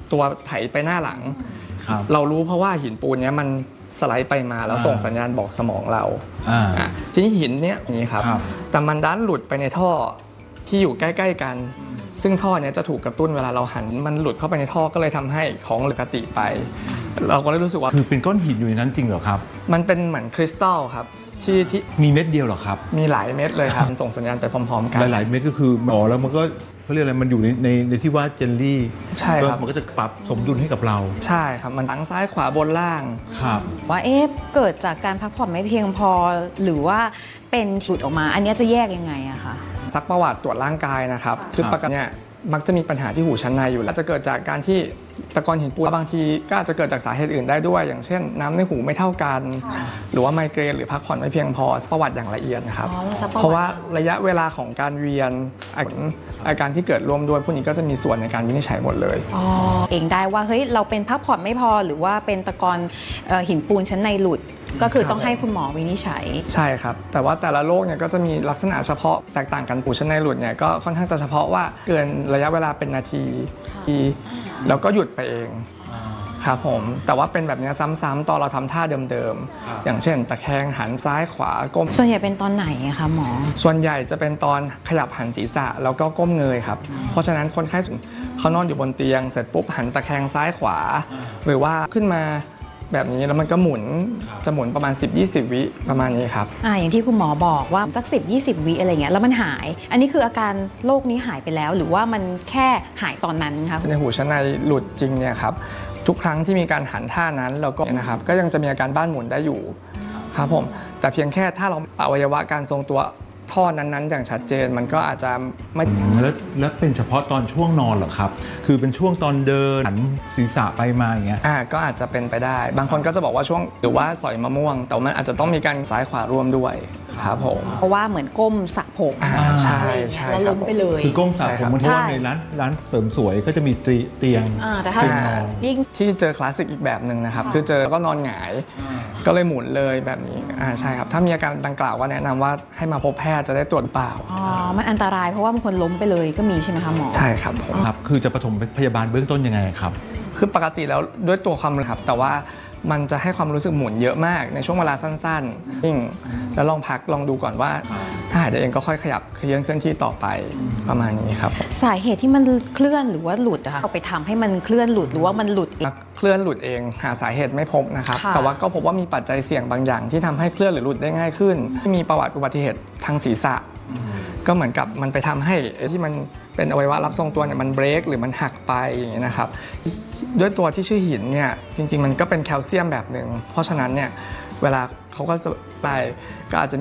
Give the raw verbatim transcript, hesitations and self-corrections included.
ตัวไถไปหน้าหลังเรารู้เพราะว่าหินปูนเนี้ยมันสไลด์ไปมาแล้วส่งสัญญาณบอกสมองเราทีนี้หินเนี้ยอย่างนี้ครับแต่มันดันหลุดไปในท่อที่อยู่ใกล้ๆกันซึ่งท่อเนี้ยจะถูกกระตุ้นเวลาเราหันมันหลุดเข้าไปในท่อก็เลยทำให้ของปกติไปเราก็เลยรู้สึกว่าคือเป็นก้อนหินอยู่ในนั้นจริงเหรอครับมันเป็นเหมือนคริสตัลครับที่ที่มีเม็ดเดียวหรอครับมีหลายเม็ดเลยครับส่งสัญญาณไปพร้อมๆกันหลายๆเม็ดก็คืออ๋อแล้วมันก็เขาเรียกอะไรมันอยู่ในในในที่ว่าเจลลี่ใช่ครับมันก็จะปรับสมดุลให้กับเราใช่ครับมันทั้งซ้ายขวาบนล่างครับว่าเอ๊ะเกิดจากการพักผ่อนไม่เพียงพอหรือว่าเป็นหลุดออกมาอันนี้จะแยกยังไงอะคะซักประวัติตรวจร่างกายนะครับคือปกติเนี่ยมักจะมีปัญหาที่หูชั้นในอยู่แล้วจะเกิดจากการที่ตะกอนหินปูนบางทีก็อาจจะเกิดจากสาเหตุอื่นได้ด้วยอย่างเช่นน้ำในหูไม่เท่ากันหรือว่าไมเกรนหรือพักผ่อนไม่เพียงพอประวัติอย่างละเอียดนะครับเพราะว่าระยะเวลาของการเวียนอาการที่เกิดร่วมด้วยพวกนี้ก็จะมีส่วนในการวินิจฉัยหมดเลยอ๋อเองได้ว่าเฮ้ยเราเป็นพักผ่อนไม่พอหรือว่าเป็นตะกอนหินปูนชั้นในหลุดก็คือต้องให้คุณหมอวินิจฉัยใช่ครับแต่ว่าแต่ละโรคเนี่ยก็จะมีลักษณะเฉพาะแตกต่างกันปูชั้นในหลุดเนี่ยก็ค่อนข้างจะเฉพาะว่าเกินระยะเวลาเป็นนาทีแล้วก็หยุดไปเองครับผมแต่ว่าเป็นแบบนี้ซ้ำๆตอนเราทำท่าเดิมๆอย่างเช่นตะแคงหันซ้ายขวาก้มส่วนใหญ่เป็นตอนไหนคะหมอส่วนใหญ่จะเป็นตอนขยับหันศีรษะแล้วก็ก้มเงยครับเพราะฉะนั้นคนไข้เขานอนอยู่บนเตียงเสร็จปุ๊บหันตะแคงซ้ายขวาหรือว่าขึ้นมาแบบนี้แล้วมันก็หมุนจะหมุนประมาณ สิบถึงยี่สิบ วิประมาณนี้ครับอ่าอย่างที่คุณหมอบอกว่าสัก สิบถึงยี่สิบ วิอะไรเงี้ยแล้วมันหายอันนี้คืออาการโรคนี้หายไปแล้วหรือว่ามันแค่หายตอนนั้นครับในหูชั้นในหลุดจริงเนี่ยครับทุกครั้งที่มีการหันท่านั้นเราก็นะครับก็ยังจะมีอาการบ้านหมุนได้อยู่ครับผมแต่เพียงแค่ถ้าเราอวัยวะการทรงตัวท่อนั้นๆอย่างชัดเจนมันก็อาจจะไม่แล้วแล้วเป็นเฉพาะตอนช่วงนอนเหรอครับคือเป็นช่วงตอนเดินหันศีรษะไปมาอย่างเงี้ยอ่าก็อาจจะเป็นไปได้บางคนก็จะบอกว่าช่วงหรือว่าสอยมะม่วงแต่มันอาจจะต้องมีการซ้ายขวาร่วมด้วยครับผมเพราะว่าเหมือนก้มสระผมใช่ใช่แล้วล้มไปเลยคือก้มสระผมเพราะว่าในร้านร้านเสริมสวยก็จะมีเตียงแต่ถ้ายิ่งที่เจอคลาสสิกอีกแบบหนึ่งนะครับคือเจอแล้วก็นอนหงายก็เลยหมุนเลยแบบนี้อ่าใช่ครับถ้ามีอาการดังกล่าวก็แนะนำว่าให้มาพบแพทย์จะได้ตรวจเปล่าอ๋อมันอันตรายเพราะว่าบางคนล้มไปเลยก็มีใช่ไหมคะหมอใช่ครับผมครับคือจะปฐมพยาบาลเบื้องต้นยังไงครับคือปกติแล้วด้วยตัวความรู้ครับแต่ว่ามันจะให้ความรู้สึกหมุนเยอะมากในช่วงเวลาสั้นๆนิ่งแล้วลองพักลองดูก่อนว่าถ้าหายได้เองก็ค่อยขยับเคลื่อนเคลื่อนที่ต่อไปประมาณนี้ครับสาเหตุที่มันเคลื่อนหรือว่าหลุดอะคะเอาไปทำให้มันเคลื่อนหลุดหรือว่ามันหลุดเคลื่อนหลุดเองหาสาเหตุไม่พบนะครับแต่ว่าก็พบว่ามีปัจจัยเสี่ยงบางอย่างที่ทำให้เคลื่อนหรือหลุดได้ง่ายขึ้นมีประวัติอุบัติเหตุทางศีรษะก็เหมือนกับมันไปทำให้ที่มันเป็นอวัยวะรับทรงตัวเนี่ยมันเบรกหรือมันหักไปอย่างนี้นะครับด้วยตัวที่ชื่อหินเนี่ยจริงๆมันก็เป็นแคลเซียมแบบหนึ่งเพราะฉะนั้นเนี่ยเวลาเขาก็จะไปก็อาจจะ